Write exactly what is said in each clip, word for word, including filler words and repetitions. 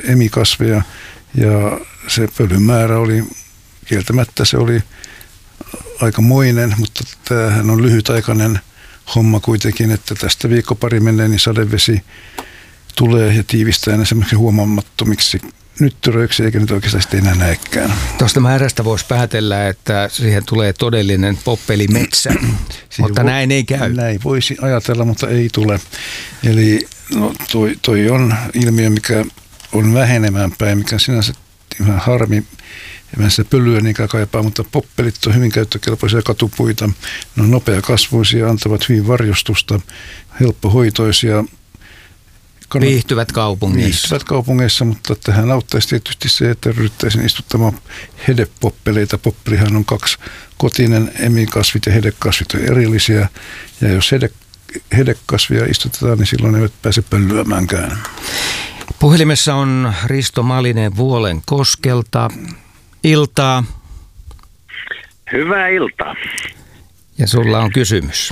emikasveja ja se pölyn määrä oli, kieltämättä se oli aikamoinen, mutta tämähän on lyhytaikainen homma kuitenkin, että tästä viikko pari menee, niin sadevesi tulee ja tiivistää ne semmoiksi huomaamattomiksi nyttyröiksi, eikä nyt oikeastaan sitten enää näekään. Tuosta määrästä voisi päätellä, että siihen tulee todellinen poppelimetsä, mutta vo- näin ei käy. Näin voisi ajatella, mutta ei tule. Eli no, toi, toi on ilmiö, mikä on vähenemään päin, mikä sinänsä ihan harmi. Ja sitä pölyä niinkään kaipaa, mutta poppelit on hyvin käyttökelpoisia katupuita. Ne on nopeakasvuisia, antavat hyvin varjostusta, helppohoitoisia. Kannat... Viihtyvät kaupungeissa. Viihtyvät kaupungeissa, mutta tähän auttaisi tietysti se, että ryhdyttäisiin istuttamaan hedepoppeleita. Poppelihan on kaksi kotinen, emikasvit ja hedekasvit on erillisiä. Ja jos hede, hedekasvia istutetaan, niin silloin ne eivät pääse pöllyämäänkään. Puhelimessa on Risto Malinen Vuolenkoskelta. Iltaa. Hyvää iltaa. Ja sulla on kysymys.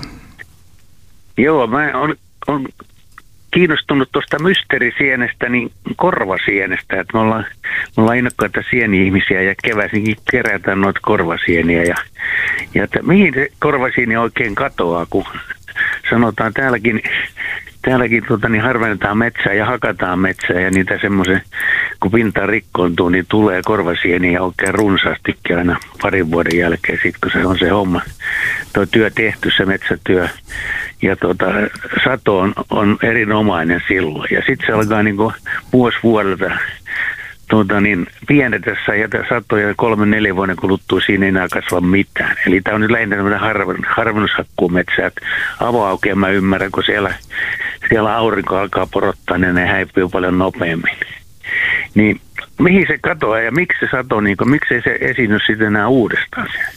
Joo, mä oon, oon kiinnostunut tuosta mysteerisienestä, niin korvasienestä. Että me ollaan, me ollaan innokkaita sieni-ihmisiä ja keväisinkin kerätään noita korvasieniä. Ja, ja että mihin se korvasieni oikein katoaa, kun sanotaan täälläkin... Täälläkin tota, niin harvennetaan metsää ja hakataan metsää ja niitä semmoisen, kun pinta rikkoontuu, niin tulee korvasieniä oikein runsaasti aina parin vuoden jälkeen, sit, kun se on se homma, tuo työ tehty, se metsätyö. Ja tota, sato on, on erinomainen silloin. Ja sitten se alkaa niin kuin vuosi vuodelta tuota, niin, pienetessä ja satoja kolme neljä vuoden kuluttua siinä ei enää kasva mitään. Eli tämä on nyt lähinnä tämmöinen harven, harvennushakkuumetsä, että avoaukeen mä ymmärrän, kun siellä, siellä aurinko alkaa porottaa, niin ne häipyy paljon nopeammin. Niin mihin se katoaa ja miksi se sato, niin kuin, miksi ei se esiinny sitten enää uudestaan siellä?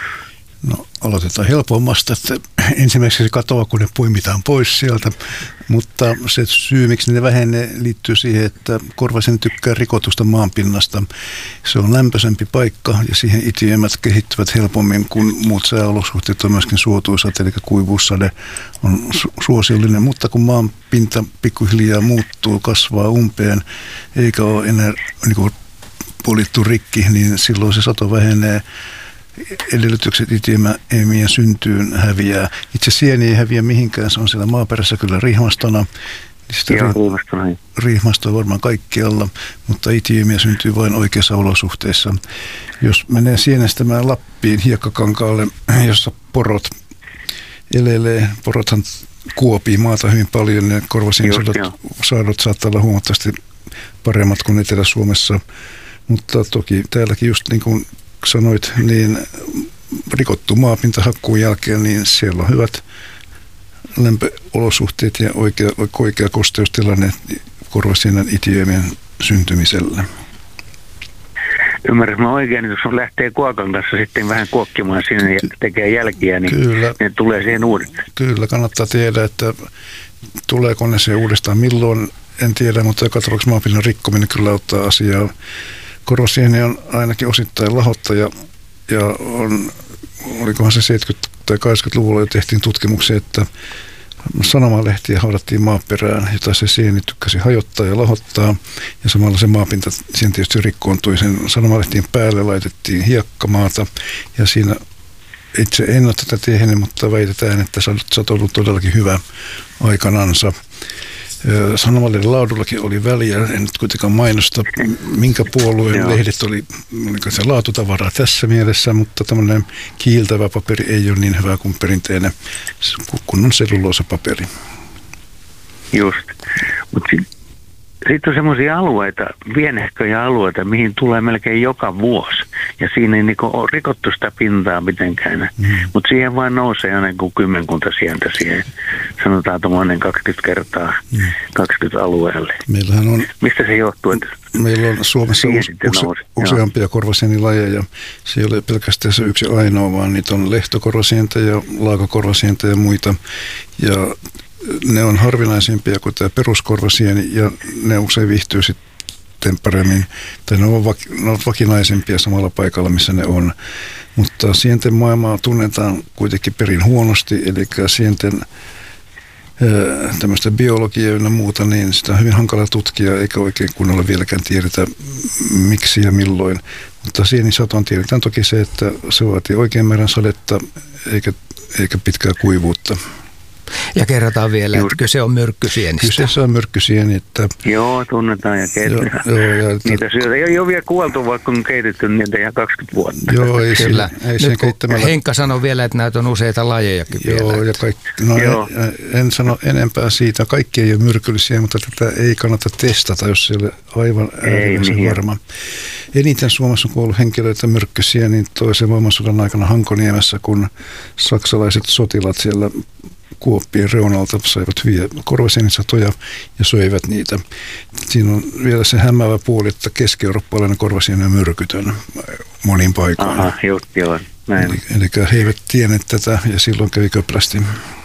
No aloitetaan helpommasta, että ensimmäiseksi se katoaa, kun ne poimitaan pois sieltä, mutta se syy, miksi ne vähenee, liittyy siihen, että korvasieni tykkää rikotusta maanpinnasta. Se on lämpöisempi paikka ja siihen itiöimät kehittyvät helpommin kuin muut sääolosuhteet on myöskin suotuisat, eli kuivuussade on su- suosiollinen, mutta kun maan pinta pikkuhiljaa muuttuu, kasvaa umpeen, eikä ole enää niin kuin polittu rikki, niin silloin se sato vähenee. Edellytykset itiöimien syntyyn häviää. Itse sieni ei häviä mihinkään, se on siellä maaperässä kyllä rihmastona. Joo, rihmastona. Rihmasto on varmaan kaikkialla, mutta itiöimiä syntyy vain oikeissa olosuhteissa. Jos menee sienestämään Lappiin hiekkakankaalle, jossa porot elelee, porothan kuopii maata hyvin paljon, ne korvasienisadot saadot saattaa olla huomattavasti paremmat kuin Etelä-Suomessa, mutta toki täälläkin just niin kuin sanoit, niin rikottu maapinta hakkuun jälkeen, niin siellä on hyvät lämpöolosuhteet ja oikea, oikea kosteustilanne korvasienen itiöimien syntymiselle. Ymmärrän mä oikein, että jos lähtee kuokan kanssa sitten vähän kuokkimaan sinne ja tekee jälkiä, niin kyllä, ne tulee siihen uudestaan. Kyllä, kannattaa tiedä, että tuleeko ne se uudestaan milloin, en tiedä, mutta joka tapauksessa maapinnan rikkominen kyllä auttaa asiaa. Korvasieni on ainakin osittain lahottaja ja on, olikohan se seitsemänkymmentä- tai kahdeksankymmentäluvulla jo tehtiin tutkimuksia, että sanomalehtiä haudattiin maaperään, jota se sieni tykkäsi hajottaa ja lahottaa. Ja samalla se maapinta siihen tietysti rikkoontui. Sen sanomalehtien päälle laitettiin hiekkamaata ja siinä itse en ole tätä tehnyt, mutta väitetään, että sato on ollut todellakin hyvä aikanansa. Sanomalehden laadullakin oli väliä, en nyt kuitenkaan mainosta, minkä puolueen Joo. lehdet oli, oliko se laatutavaraa tässä mielessä, mutta tämmöinen kiiltävä paperi ei ole niin hyvä kuin perinteinen kunnon selluloosapaperi. Just, mutta sitten sit on semmoisia alueita, pienehköjä alueita, mihin tulee melkein joka vuosi. Ja siinä ei niinku ole rikottu sitä pintaa mitenkään, mm. mutta siihen vaan nousee aina kuin kymmenkunta sieltä siihen. Sanotaan tuommoinen kaksikymmentä kertaa mm. kaksikymmentä alueelle. Meillähän on, mistä se johtuu? Että meillä on Suomessa use, use, useampia korvasienilajeja. Se ei ole pelkästään se yksi ainoa, vaan niitä on lehtokorvasientä ja laakakorvasientä ja muita. Ja ne on harvinaisempia kuin tämä peruskorvasieni ja ne usein viihtyy sitten paremmin. Tai ne ovat, vak- ne ovat vakinaisempia samalla paikalla, missä ne on. Mutta sienten maailmaa tunnetaan kuitenkin perin huonosti, eli sienten tämmöistä biologiaa ja muuta, niin sitä on hyvin hankala tutkia, eikä oikein kunnolla vieläkään tiedetä miksi ja milloin. Mutta sienisaton tiedetään toki se, että se vaatii oikean määrän sadetta eikä, eikä pitkää kuivuutta. Ja kerrotaan vielä, että kyse on myrkkysienistä. Kyseessä on myrkkysieni. Että joo, tunnetaan ja keitetään. Joo, joo, ja että niitä syötä ei ole vielä kuoltu, vaikka on keitetty niitä ihan kaksikymmentä vuotta. Joo, ei kyllä. Ei sen keittämällä. Henkka sanoi vielä, että näitä on useita lajejakin joo, vielä. Ja kaikki, no joo. En, en sano enempää siitä. Kaikki ei ole myrkyllisiä, mutta tätä ei kannata testata, jos ei ole aivan äärimmäisen varma. Eniten Suomessa on kuollut henkilöitä myrkkysiä niin toisen maailmansodan aikana Hankoniemessä, kun saksalaiset sotilaat siellä kuoppien reunalta saivat hyviä korvasienisatoja ja söivät niitä. Siinä on vielä se hämäävä puoli, että keski-eurooppalainen korvasieni on myrkytön monin paikoin. Aha, just joo. Näin. Eli, eli he eivät tienneet tätä ja silloin kävi köplästi.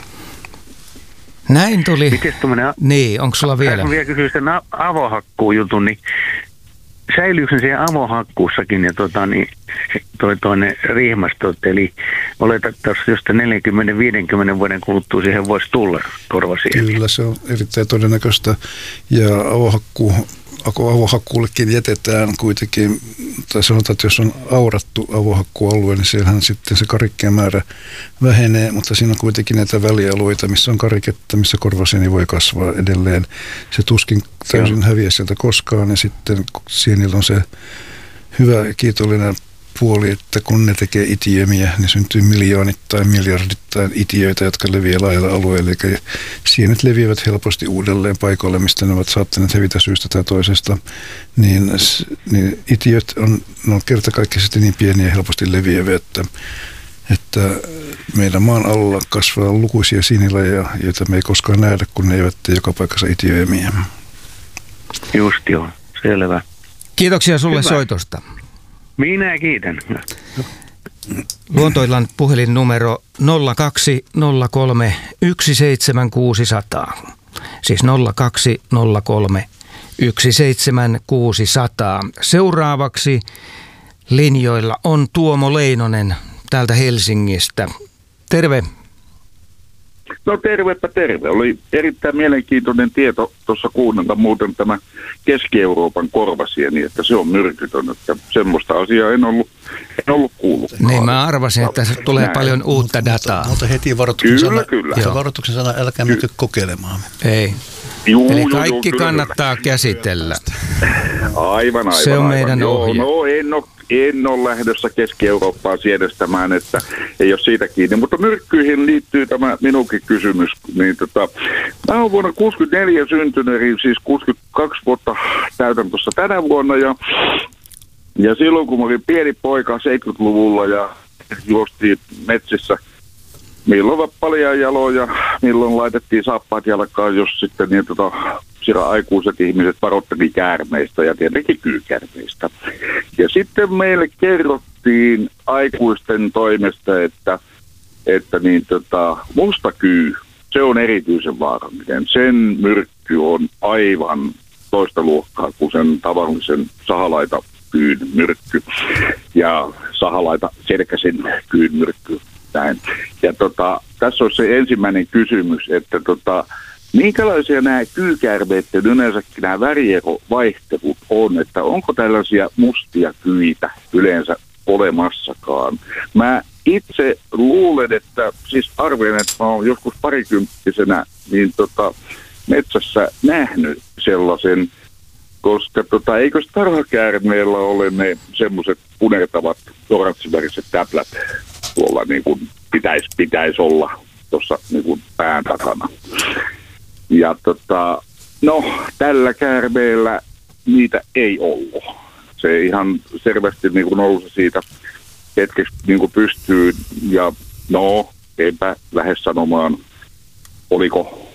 Näin tuli. Mites tommonen, niin, onko sulla vielä? Mä vielä kysyä sen avohakkuujutun, niin säilyykö siellä avohakkuussakin ja tota, niin, toi toinen riihmastot, eli oletetaan, jos neljäkymmentä viisikymmentä vuoden kuluttua siihen voisi tulla korvasieni. Kyllä, se on erittäin todennäköistä ja avohakkuu, avohakkuullekin jätetään kuitenkin, tai sanotaan, että jos on aurattu avohakkuualue, niin siellähän sitten se karikkeen määrä vähenee, mutta siinä on kuitenkin näitä välialueita, missä on kariketta, missä korvasieni voi kasvaa edelleen. Se tuskin täysin häviää sieltä koskaan ja sitten sienillä on se hyvä ja kiitollinen puoli, että kun ne tekee itiömiä, niin syntyy miljoonittain, miljardittain itiöitä, jotka leviää laajalla alueella. Eli sienet leviävät helposti uudelleen paikoille, mistä ne ovat saattaneet hävitä syystä tai toisesta. Niin, niin itiöt on, on kertakaikkisesti niin pieniä ja helposti leviäviä, että, että meidän maan alla kasvaa lukuisia sienilajeja, joita me ei koskaan nähdä, kun ne eivät tee joka paikassa itiömiä. Just joo, selvä. Kiitoksia sulle Hyvä. soitosta. Minä kiitän. Luontoillan puhelinnumero nolla kaksi nolla kolme yksi seitsemän kuusi nolla nolla. Siis nolla kaksi nolla kolme yksi seitsemän kuusi nolla nolla. Seuraavaksi linjoilla on Tuomo Leinonen täältä Helsingistä. Terve. No tervepä terve. Oli erittäin mielenkiintoinen tieto tuossa kuunnella muuten tämä Keski-Euroopan korvasieni, että se on myrkytön. Että semmoista asiaa en ollut, en ollut kuullut. Niin mä arvasin, että se tulee Näin. paljon uutta mutta, dataa. Mutta heti varoituksen kyllä, sana, kyllä. varoituksen sana, älkää menkö kokeilemaan. Ei. Juu, Eli juu, kaikki juu, kannattaa kyllä. käsitellä. Aivan, aivan. Se on aivan. meidän Joo, ohje. No en ole, en ole lähdössä Keski-Eurooppaan siedestämään, että ei ole siitä kiinni. Mutta myrkkyihin liittyy tämä minunkin kysymys. Niin tota, mä olen vuonna kuusikymmentäneljä syntynyt, eli siis kuusikymmentäkaksi vuotta täytän tuossa tänä vuonna. Ja, ja silloin kun mä olin pieni poika seitsemänkymmentäluvulla ja juostiin metsissä, milloin paljon jaloja, milloin laitettiin saappaat jalkaan, jos sitten niin tota, siellä aikuiset ihmiset varoitteli käärmeistä ja tietenkin kyykäärmeistä. Ja sitten meille kerrottiin aikuisten toimesta, että, että niin tota, musta kyy, se on erityisen vaarallinen. Sen myrkky on aivan toista luokkaa kuin sen tavallisen sahalaita kyyn myrkky ja sahalaita selkäsen kyyn myrkky. Näin. Ja tota, tässä on se ensimmäinen kysymys, että tota, minkälaisia nämä kyykäärmeiden yleensäkin nämä värierovaihtelut on, että onko tällaisia mustia kyitä yleensä olemassakaan. Mä itse luulen, että siis arvelen, että mä oon joskus parikymppisenä niin tota, metsässä nähnyt sellaisen, koska tota, eikös tarhakäärmeellä ole ne semmoiset punertavat oranssiväriset täplät tuolla niin kuin pitäisi, pitäisi olla tuossa niin kuin pään takana. Ja tota, no tällä käärmeellä niitä ei ollut. Se ihan selvästi niin kuin nousi siitä hetkeksi niin kuin pystyyn ja no eipä lähde sanomaan oliko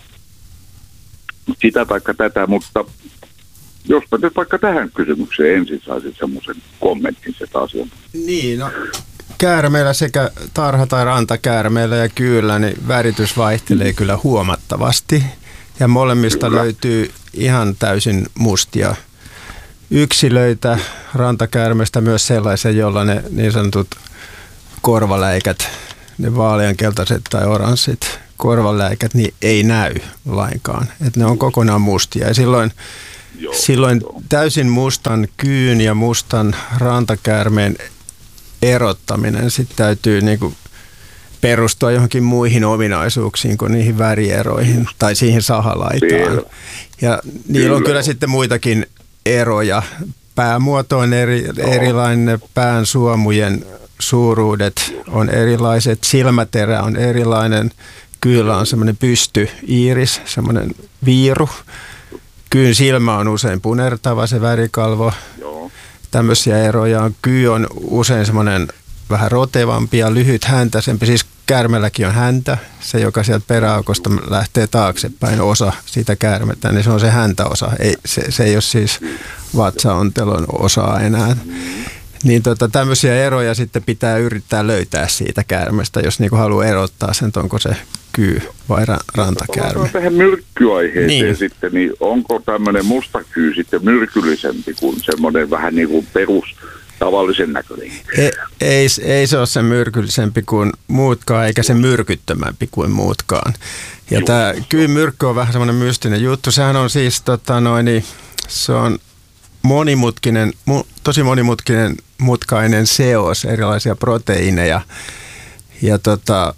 sitä taikka tätä, mutta jospa nyt vaikka tähän kysymykseen ensin saisin semmoisen kommentin sitä asiaa. Niin, no käärmeellä sekä tarha- tai rantakäärmeellä ja kyyllä niin väritys vaihtelee kyllä huomattavasti. Ja molemmista kyllä löytyy ihan täysin mustia yksilöitä rantakäärmeestä, myös sellaisia, joilla ne niin sanotut korvaläikät, ne vaaleankeltaiset tai oranssit korvanläikät, niin ei näy lainkaan. Että ne on kokonaan mustia. Ja silloin, joo, silloin joo. täysin mustan kyyn ja mustan rantakäärmeen erottaminen sitten täytyy niinku perustua johonkin muihin ominaisuuksiin kuin niihin värieroihin tai siihen sahalaitaan. Ja niillä on kyllä sitten muitakin eroja. Päämuoto on eri, erilainen, pään suomujen suuruudet on erilaiset, silmäterä on erilainen, kyyllä on semmoinen pysty iiris, semmoinen viiru. Kyyn silmä on usein punertava, se värikalvo. Joo. Tämmöisiä eroja on. Kyy on usein semmoinen vähän rotevampi ja lyhyt häntäisempi. Siis käärmelläkin on häntä, se joka sieltä peräaukosta lähtee taaksepäin osa siitä käärmettä, niin se on se häntäosa. Ei, se, se ei ole siis vatsaontelon osaa enää. Niin tota, tämmöisiä eroja sitten pitää yrittää löytää siitä käärmestä, jos niinku haluaa erottaa sen, onko se kyy vai ra- rantakäärme. Palataan tähän myrkkyaiheeseen niin. sitten, niin onko tämmöinen musta kyy sitten myrkyllisempi kuin semmoinen vähän niin kuin perus tavallisen näköinen? Ei, ei, ei se ole se myrkyllisempi kuin muutkaan, eikä se myrkyttömämpi kuin muutkaan. Ja tämä kyyn myrkky on vähän semmoinen mystinen juttu. Sehän on siis, tota noin, se on monimutkinen, mu, tosi monimutkinen mutkainen seos, erilaisia proteiineja. Ja tota,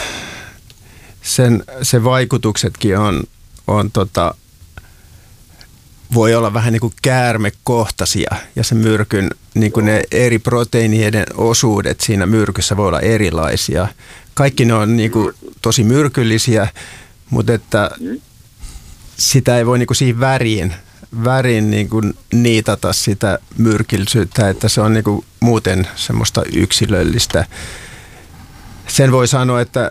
sen, sen vaikutuksetkin on, on tota, voi olla vähän niin kuin käärmekohtaisia ja se myrkyn, niin kuin ne eri proteiinien osuudet siinä myrkyssä voi olla erilaisia. Kaikki ne on niin kuin tosi myrkyllisiä, mutta että sitä ei voi niin kuin siihen väriin, väriin niin kuin niitata sitä myrkyllisyyttä, että se on niin kuin muuten semmoista yksilöllistä. Sen voi sanoa, että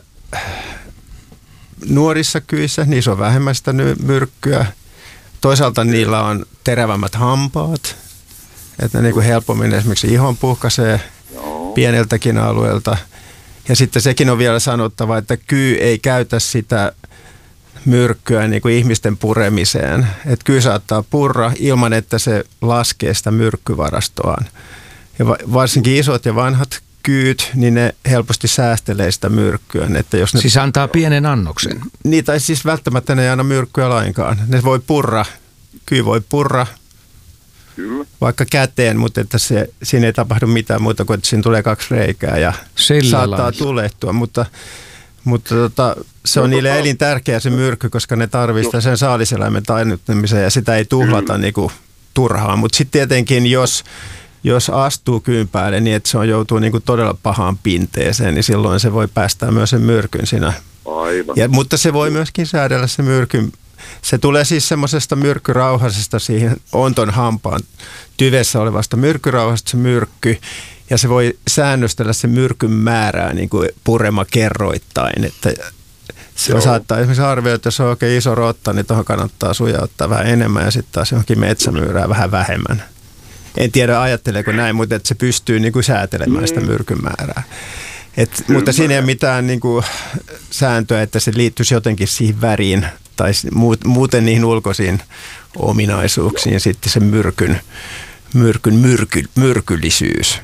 nuorissa kyissä niissä on vähemmän sitä myrkkyä. Toisaalta niillä on terävämmät hampaat, että ne niin kuin helpommin esimerkiksi ihon puhkaisee pieneltäkin alueelta. Ja sitten sekin on vielä sanottava, että kyy ei käytä sitä myrkkyä niin kuin ihmisten puremiseen. Että kyy saattaa purra ilman, että se laskee sitä myrkkyvarastoaan. Ja varsinkin isot ja vanhat kyyt, niin ne helposti säästelee sitä myrkkyä. Että jos ne, siis antaa pienen annoksen. Niin, tai siis välttämättä ne ei anna myrkkyä lainkaan. Ne voi purra, kyy voi purra Kyllä. vaikka käteen, mutta että se, siinä ei tapahdu mitään muuta kuin, että siinä tulee kaksi reikää ja Sillä saattaa lailla. tulehtua. Mutta, mutta tota, se on no, niille tota... elintärkeä se myrkky, koska ne tarvitsee sen saaliseläimen tainnuttamiseen ja sitä ei tuhlata niin kuin turhaan. Mutta sitten tietenkin, jos... Jos astuu kyyn päälle niin, että se on joutuu niin kuin todella pahaan pinteeseen, niin silloin se voi päästää myös sen myrkyn siinä. Aivan. Ja, mutta se voi myöskin säädellä se myrkyn. Se tulee siis semmoisesta myrkkyrauhasesta siihen onton hampaan tyvessä olevasta myrkkyrauhasta se myrkky. Ja se voi säännöstellä sen myrkyn määrää niin kuin purema kerroittain. Että se Joo. saattaa esimerkiksi arvioida, että jos on oikein iso rotta, niin tuohon kannattaa sujauttaa vähän enemmän ja sitten taas johonkin metsämyyrää vähän vähemmän. En tiedä, ajatteleeko näin, mutta että se pystyy niin kuin säätelemään sitä myrkyn määrää. Et, mutta siinä ei ole mitään niin kuin sääntöä, että se liittyisi jotenkin siihen väriin tai muuten niihin ulkoisiin ominaisuuksiin sitten se myrkyn, myrkyn myrky, myrkyllisyys.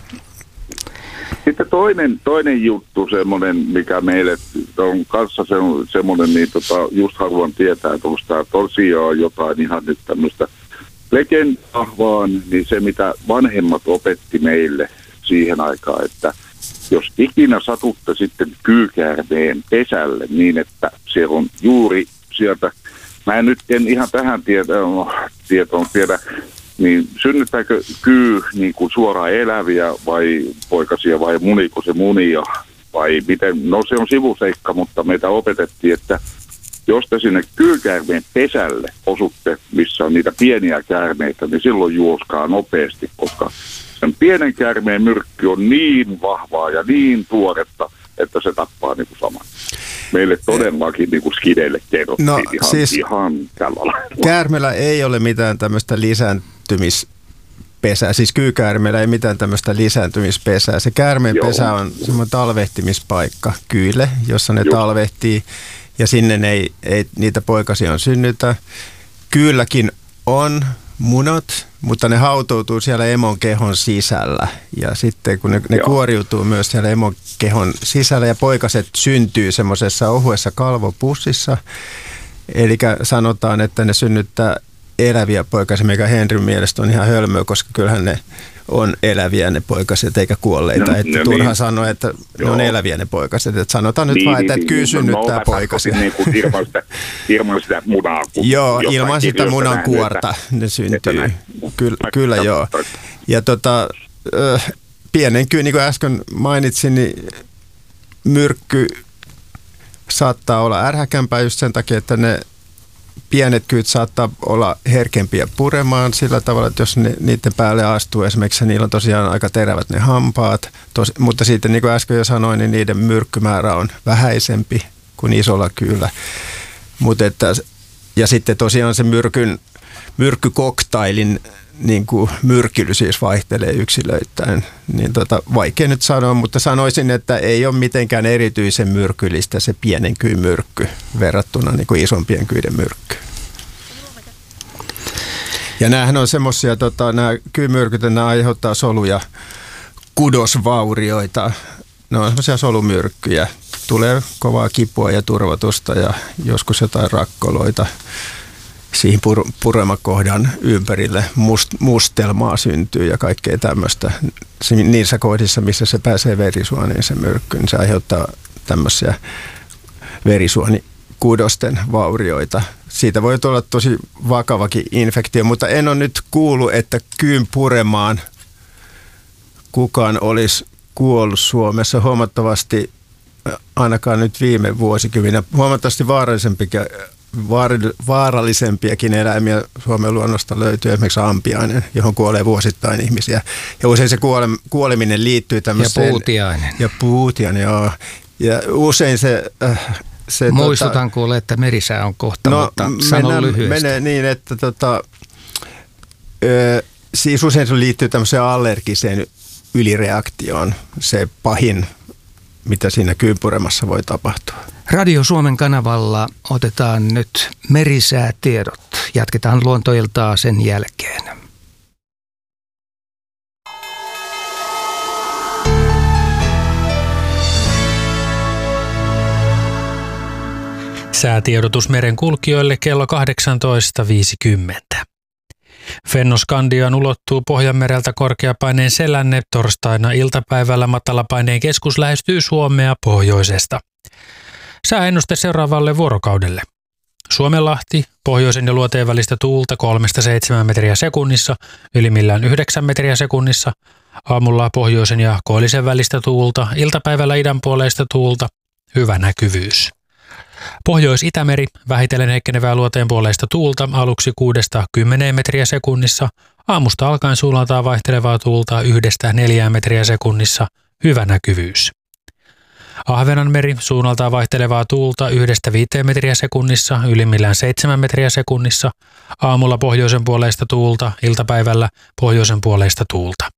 Sitten toinen, toinen juttu, semmoinen, mikä meille on kanssa se, semmoinen, niin tota, just haluan tietää, että onko tämä tosiaan jotain ihan nyt tämmöistä legendaa vaan, niin se mitä vanhemmat opetti meille siihen aikaan, että jos ikinä satutte sitten kyykäärmeen pesälle niin, että siellä on juuri sieltä, mä en nyt en ihan tähän tietoon, tietoon tiedä, niin synnyttääkö kyy niin kuin suoraan eläviä vai poikasia vai muniko se munia vai miten, no se on sivuseikka, mutta meitä opetettiin, että jos te sinne kyykäärmeen pesälle osutte, missä on niitä pieniä käärmeitä, niin silloin juoskaa nopeasti, koska sen pienen käärmeen myrkky on niin vahvaa ja niin tuoretta, että se tappaa niin kuin saman. Meille todellakin niin kuin skideille kerrottiin no, ihan, siis ihan tällä lailla. Käärmeellä ei ole mitään tämmöistä lisääntymispesää, siis kyykäärmeellä ei mitään tämmöistä lisääntymispesää. Se käärmeen Joo. pesä on semmoinen talvehtimispaikka kyille, jossa ne Joo. talvehtii. Ja sinne ei, ei niitä poikasia on synnytä. Kyylläkin on munat, mutta ne hautoutuu siellä emon kehon sisällä. Ja sitten kun ne, ne kuoriutuu myös siellä emon kehon sisällä ja poikaset syntyy semmoisessa ohuessa kalvopussissa. Eli sanotaan, että ne synnyttää eläviä poikasia, mikä Henryn mielestä on ihan hölmöä, koska kyllähän ne on eläviä ne poikaset eikä kuolleita. No, että no turha niin. sanoa, että Joo. ne on eläviä ne poikaset. Että sanotaan niin, nyt vaan, että niin, kyllä synnyttää no, poikasia. Niin kuin ilman sitä, ilman sitä munaa. Joo, ilman sitä munan kuorta ne syntyy. Kyllä, kyllä joo. Ja tota, pienen kyyn, niin kuin äsken mainitsin, niin myrkky saattaa olla ärhäkämpää just sen takia, että ne pienet kyyt saattaa olla herkempiä puremaan sillä tavalla, että jos ne, niiden päälle astuu esimerkiksi, niillä on tosiaan aika terävät ne hampaat, tos, mutta sitten niin kuin äsken jo sanoin, niin niiden myrkkymäärä on vähäisempi kuin isolla kyyllä. Mut että, ja sitten tosiaan se myrkyn, myrkkykoktailin niin kuin myrkkyily siis vaihtelee yksilöittäin. Niin tota, vaikea nyt sanoa, mutta sanoisin, että ei ole mitenkään erityisen myrkyllistä se pienen kyyn myrkky verrattuna niin kuin isompien kyiden myrkkyyn. Ja näähän on semmoisia, tota, nämä kyymyrkyt, nämä aiheuttaa solu- ja kudosvaurioita. Ne on semmoisia solumyrkkyjä. Tulee kovaa kipua ja turvotusta ja joskus jotain rakkoloita. Siihen pur- puremakohdan ympärille must, mustelmaa syntyy ja kaikkea tämmöistä. Niissä kohdissa, missä se pääsee verisuoniin se myrkky, niin se aiheuttaa tämmöisiä verisuonikudosten vaurioita. Siitä voi olla tosi vakavakin infektio, mutta en ole nyt kuullut, että kyyn puremaan kukaan olisi kuollut Suomessa huomattavasti, ainakaan nyt viime vuosikymmenä, huomattavasti vaarallisempikin vaarallisempiakin eläimiä Suomen luonnosta löytyy, esimerkiksi ampiainen, johon kuolee vuosittain ihmisiä. Ja usein se kuole, kuoleminen liittyy tämmöiseen... Ja puutiainen. Ja puutiainen, joo. Ja usein se... Äh, se Muistutan tota, kuule, että merisää on kohta, no, mutta sano mennään, lyhyesti. Menee niin, että tota, ö, siis usein se liittyy tämmöiseen allergiseen ylireaktioon, se pahin, mitä siinä kyynpuremassa voi tapahtua. Radio Suomen kanavalla otetaan nyt merisäätiedot. Jatketaan luontoiltaa sen jälkeen. Säätiedotus merenkulkijoille kello kahdeksantoista viisikymmentä. Fennoskandiaan ulottuu Pohjanmereltä korkeapaineen selänne. Torstaina iltapäivällä matalapaineen keskus lähestyy Suomea pohjoisesta. Sääennuste seuraavalle vuorokaudelle. Suomenlahti, pohjoisen ja luoteen välistä tuulta kolmesta seitsemään metriä sekunnissa, ylimmillään yhdeksän metriä sekunnissa. Aamulla pohjoisen ja koillisen välistä tuulta, iltapäivällä idänpuoleista tuulta, hyvä näkyvyys. Pohjois-Itämeri, vähitellen heikkenevää luoteen puoleista tuulta, aluksi kuudesta kymmeneen metriä sekunnissa, aamusta alkaen suunnaltaan vaihtelevaa tuulta yhdestä neljään metriä sekunnissa, hyvä näkyvyys. Ahvenanmeri, suunnaltaan vaihtelevaa tuulta yhdestä viiteen metriä sekunnissa, ylimmillään seitsemän metriä sekunnissa, aamulla pohjoisen puoleista tuulta, iltapäivällä pohjoisen puoleista tuulta.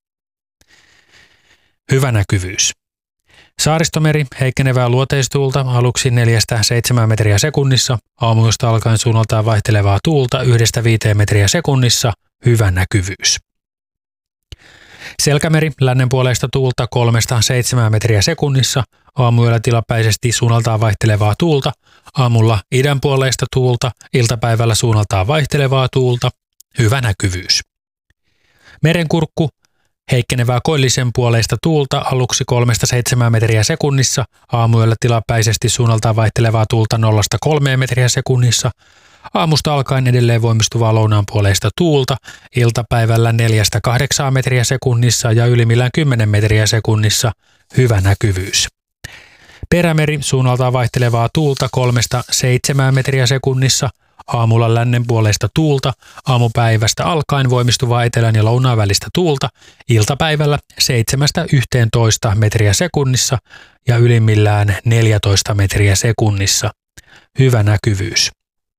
Hyvä näkyvyys. Saaristomeri, heikkenevää luoteistuulta, aluksi neljästä seitsemään metriä sekunnissa, aamuista alkaen suunnaltaan vaihtelevaa tuulta yhdestä viiteen metriä sekunnissa, hyvä näkyvyys. Selkämeri, lännen puoleista tuulta kolmesta seitsemään metriä sekunnissa, aamuyöllä tilapäisesti suunnaltaan vaihtelevaa tuulta, aamulla idän puoleista tuulta, iltapäivällä suunnaltaan vaihtelevaa tuulta, hyvä näkyvyys. Merenkurkku, heikkenevää koillisen puoleista tuulta, aluksi kolmesta seitsemään metriä sekunnissa, aamuyöllä tilapäisesti suunnaltaan vaihtelevaa tuulta nollasta kolmeen metriä sekunnissa, aamusta alkaen edelleen voimistuvaa lounaan puoleista tuulta, iltapäivällä neljästä kahdeksaan metriä sekunnissa ja ylimmillään kymmenen metriä sekunnissa, hyvä näkyvyys. Perämeri, suunnaltaan vaihtelevaa tuulta kolmesta seitsemään metriä sekunnissa, aamulla lännen puoleista tuulta, aamupäivästä alkaen voimistuvaa etelän ja lounaan välistä tuulta, iltapäivällä seitsemästä yhteentoista metriä sekunnissa ja ylimmillään neljätoista metriä sekunnissa, hyvä näkyvyys.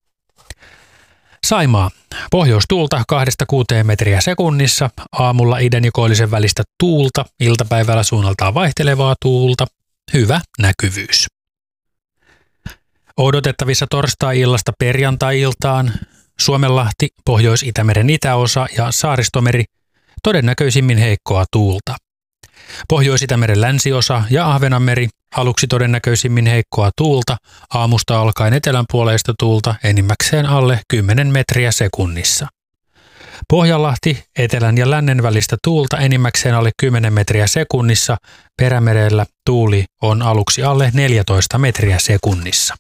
Saimaa. Pohjoistuulta kahdesta kuuteen metriä sekunnissa, aamulla idän ja koillisen välistä tuulta, iltapäivällä suunnaltaan vaihtelevaa tuulta, hyvä näkyvyys. Odotettavissa torstai-illasta perjantai-iltaan Suomenlahti, Pohjois-Itämeren itäosa ja Saaristomeri todennäköisimmin heikkoa tuulta. Pohjois-Itämeren länsiosa ja Ahvenanmeri aluksi todennäköisimmin heikkoa tuulta, aamusta alkaen etelänpuoleista tuulta enimmäkseen alle kymmenen metriä sekunnissa. Pohjanlahti, etelän ja lännen välistä tuulta enimmäkseen alle kymmenen metriä sekunnissa, Perämerellä tuuli on aluksi alle neljätoista metriä sekunnissa.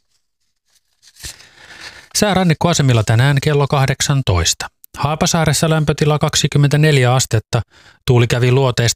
Sää rannikkoasemilla tänään kello kahdeksantoista. Haapasaaressa lämpötila kaksikymmentäneljä astetta, tuuli kävi luoteesta